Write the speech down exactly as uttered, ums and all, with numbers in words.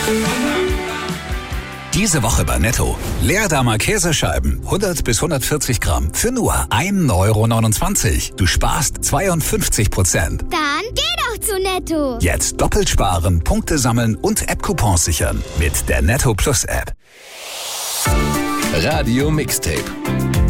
Diese Woche bei Netto. Leerdammer Käsescheiben, hundert bis hundertvierzig Gramm, für nur ein Euro neunundzwanzig. Du sparst zweiundfünfzig Prozent. Dann geh doch zu Netto. Jetzt doppelt sparen, Punkte sammeln und App-Coupons sichern. Mit der Netto Plus App. Radio Mixtape.